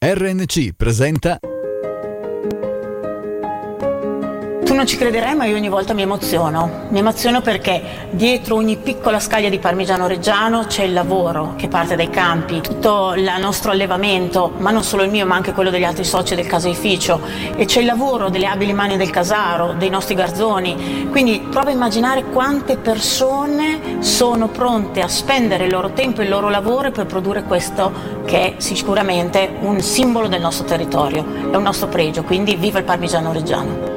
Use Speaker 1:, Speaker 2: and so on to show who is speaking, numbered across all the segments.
Speaker 1: RNC presenta.
Speaker 2: Tu non ci crederai, ma io ogni volta mi emoziono perché dietro ogni piccola scaglia di parmigiano reggiano c'è il lavoro che parte dai campi, tutto il nostro allevamento, ma non solo il mio ma anche quello degli altri soci del caseificio, e c'è il lavoro delle abili mani del casaro, dei nostri garzoni. Quindi prova a immaginare quante persone sono pronte a spendere il loro tempo e il loro lavoro per produrre questo che è sicuramente un simbolo del nostro territorio, è un nostro pregio, quindi viva il parmigiano reggiano.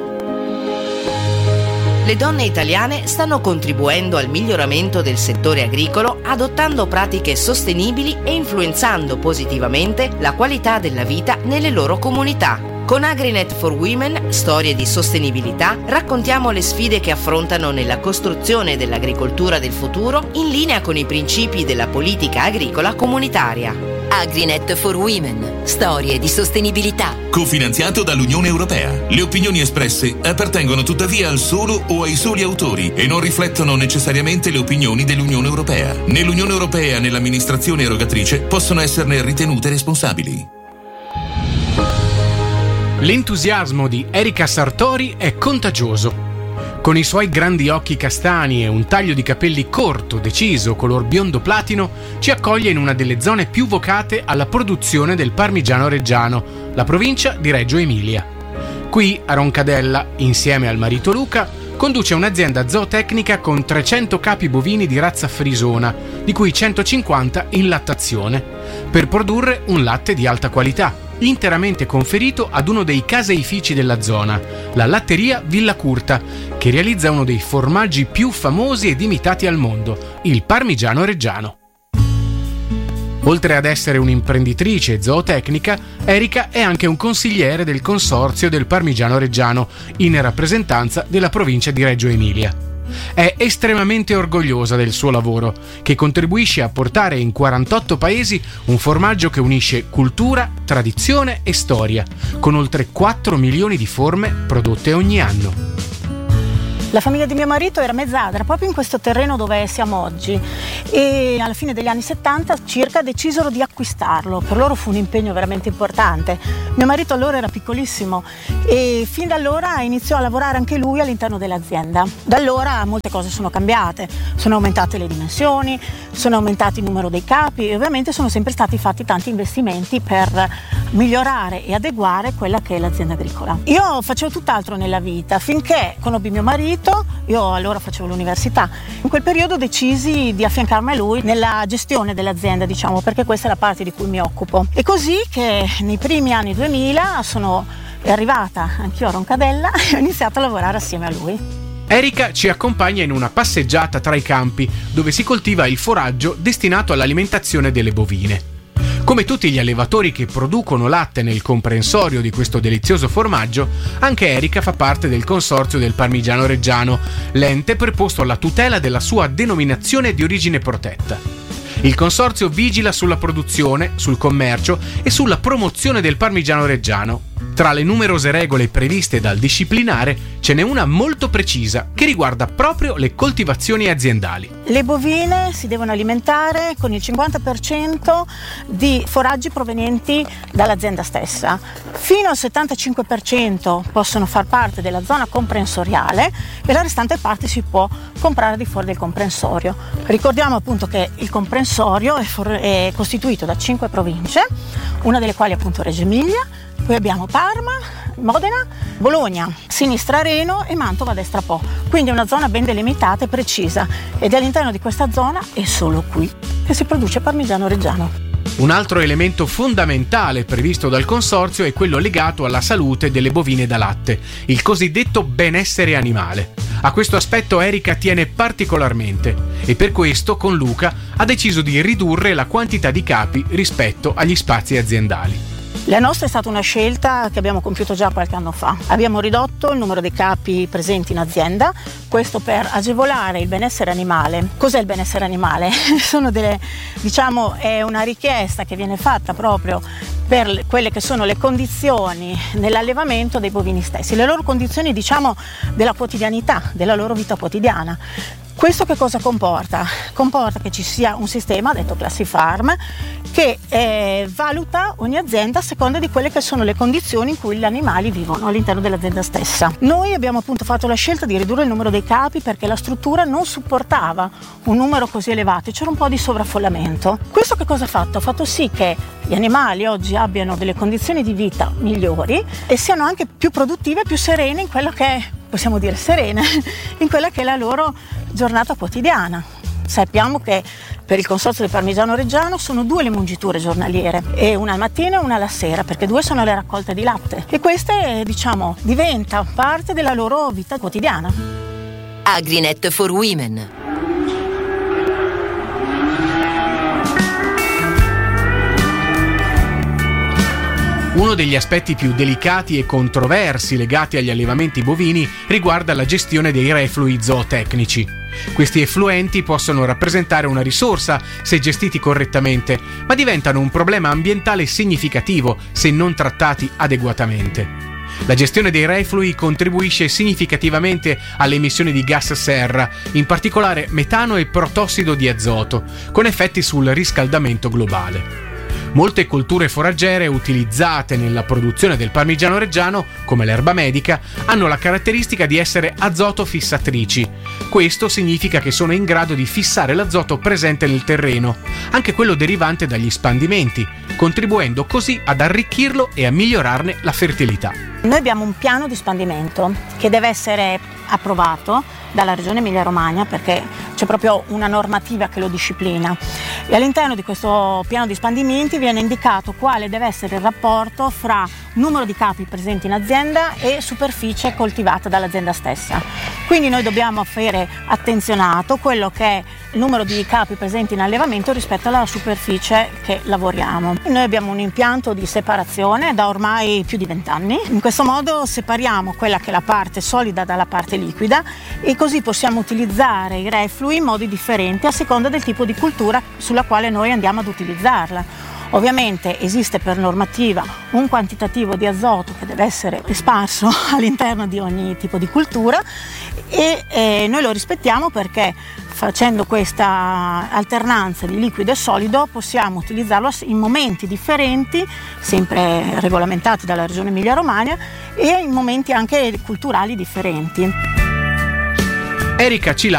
Speaker 3: Le donne italiane stanno contribuendo al miglioramento del settore agricolo adottando pratiche sostenibili e influenzando positivamente la qualità della vita nelle loro comunità. Con Agrinet for Women, storie di sostenibilità, raccontiamo le sfide che affrontano nella costruzione dell'agricoltura del futuro in linea con i principi della politica agricola comunitaria.
Speaker 4: Agrinet for Women, storie di sostenibilità.
Speaker 5: Cofinanziato dall'Unione Europea. Le opinioni espresse appartengono tuttavia al solo o ai soli autori e non riflettono necessariamente le opinioni dell'Unione Europea. Nell'Unione Europea e nell'amministrazione erogatrice possono esserne ritenute responsabili.
Speaker 6: L'entusiasmo di Erika Sartori è contagioso. Con i suoi grandi occhi castani e un taglio di capelli corto, deciso, color biondo platino, ci accoglie in una delle zone più vocate alla produzione del parmigiano reggiano, la provincia di Reggio Emilia. Qui, a Roncadella, insieme al marito Luca, conduce un'azienda zootecnica con 300 capi bovini di razza frisona, di cui 150 in lattazione, per produrre un latte di alta qualità, interamente conferito ad uno dei caseifici della zona, la latteria Villa Curta, che realizza uno dei formaggi più famosi ed imitati al mondo, il parmigiano reggiano. Oltre ad essere un'imprenditrice zootecnica, Erika è anche un consigliere del consorzio del parmigiano reggiano, in rappresentanza della provincia di Reggio Emilia. È estremamente orgogliosa del suo lavoro, che contribuisce a portare in 48 paesi un formaggio che unisce cultura, tradizione e storia, con oltre 4 milioni di forme prodotte ogni anno.
Speaker 2: La famiglia di mio marito era mezzadra proprio in questo terreno dove siamo oggi e alla fine degli anni 70 circa decisero di acquistarlo. Per loro fu un impegno veramente importante. Mio marito allora era piccolissimo e fin da allora iniziò a lavorare anche lui all'interno dell'azienda. Da allora molte cose sono cambiate, sono aumentate le dimensioni, sono aumentati il numero dei capi e ovviamente sono sempre stati fatti tanti investimenti per migliorare e adeguare quella che è l'azienda agricola. Io facevo tutt'altro nella vita finché conobbi mio marito. Io allora facevo l'università. In quel periodo decisi di affiancarmi a lui nella gestione dell'azienda, diciamo, perché questa è la parte di cui mi occupo. E così che nei primi anni 2000 sono arrivata anch'io a Roncadella e ho iniziato a lavorare assieme a lui.
Speaker 6: Erika ci accompagna in una passeggiata tra i campi dove si coltiva il foraggio destinato all'alimentazione delle bovine. Come tutti gli allevatori che producono latte nel comprensorio di questo delizioso formaggio, anche Erika fa parte del consorzio del parmigiano reggiano, l'ente preposto alla tutela della sua denominazione di origine protetta. Il consorzio vigila sulla produzione, sul commercio e sulla promozione del parmigiano reggiano. Tra le numerose regole previste dal disciplinare ce n'è una molto precisa che riguarda proprio le coltivazioni aziendali.
Speaker 2: Le bovine si devono alimentare con il 50% di foraggi provenienti dall'azienda stessa. Fino al 75% possono far parte della zona comprensoriale e la restante parte si può comprare di fuori del comprensorio. Ricordiamo appunto che il comprensorio è costituito da 5 province, una delle quali appunto Reggio Emilia. Poi abbiamo Parma, Modena, Bologna, Sinistra Reno e Mantova Destra Po. Quindi è una zona ben delimitata e precisa ed è all'interno di questa zona e solo qui che si produce parmigiano reggiano.
Speaker 6: Un altro elemento fondamentale previsto dal consorzio è quello legato alla salute delle bovine da latte, il cosiddetto benessere animale. A questo aspetto Erika tiene particolarmente e per questo con Luca ha deciso di ridurre la quantità di capi rispetto agli spazi aziendali.
Speaker 2: La nostra è stata una scelta che abbiamo compiuto già qualche anno fa. Abbiamo ridotto il numero dei capi presenti in azienda, questo per agevolare il benessere animale. Cos'è il benessere animale? È una richiesta che viene fatta proprio per quelle che sono le condizioni nell'allevamento dei bovini stessi, le loro condizioni della quotidianità, della loro vita quotidiana. Questo che cosa comporta? Comporta che ci sia un sistema detto Classifarm che valuta ogni azienda a seconda di quelle che sono le condizioni in cui gli animali vivono all'interno dell'azienda stessa. Noi abbiamo appunto fatto la scelta di ridurre il numero dei capi perché la struttura non supportava un numero così elevato, c'era un po' di sovraffollamento. Questo che cosa ha fatto? Ha fatto sì che gli animali oggi abbiano delle condizioni di vita migliori e siano anche più produttive, più serene in quello che è, possiamo dire serene, in quella che è la loro giornata quotidiana. Sappiamo che per il Consorzio del Parmigiano Reggiano sono 2 le mungiture giornaliere, e una al mattino e una alla sera, perché 2 sono le raccolte di latte e queste, diciamo, diventa parte della loro vita quotidiana.
Speaker 4: Agrinet for Women.
Speaker 6: Uno degli aspetti più delicati e controversi legati agli allevamenti bovini riguarda la gestione dei reflui zootecnici. Questi effluenti possono rappresentare una risorsa se gestiti correttamente, ma diventano un problema ambientale significativo se non trattati adeguatamente. La gestione dei reflui contribuisce significativamente alle emissioni di gas serra, in particolare metano e protossido di azoto, con effetti sul riscaldamento globale. Molte colture foraggere utilizzate nella produzione del parmigiano reggiano, come l'erba medica, hanno la caratteristica di essere azoto fissatrici. Questo significa che sono in grado di fissare l'azoto presente nel terreno, anche quello derivante dagli spandimenti, contribuendo così ad arricchirlo e a migliorarne la fertilità.
Speaker 2: Noi abbiamo un piano di spandimento che deve essere approvato dalla Regione Emilia-Romagna perché c'è proprio una normativa che lo disciplina, e all'interno di questo piano di spandimenti viene indicato quale deve essere il rapporto fra numero di capi presenti in azienda e superficie coltivata dall'azienda stessa. Quindi noi dobbiamo fare attenzionato quello che è il numero di capi presenti in allevamento rispetto alla superficie che lavoriamo. Noi abbiamo un impianto di separazione da ormai più di 20 anni. In questo modo separiamo quella che è la parte solida dalla parte liquida e così possiamo utilizzare i reflui in modi differenti a seconda del tipo di cultura sulla quale noi andiamo ad utilizzarla. Ovviamente esiste per normativa un quantitativo di azoto che deve essere sparso all'interno di ogni tipo di cultura e noi lo rispettiamo perché facendo questa alternanza di liquido e solido possiamo utilizzarlo in momenti differenti, sempre regolamentati dalla Regione Emilia-Romagna, e in momenti anche culturali differenti.
Speaker 6: Erika Cilà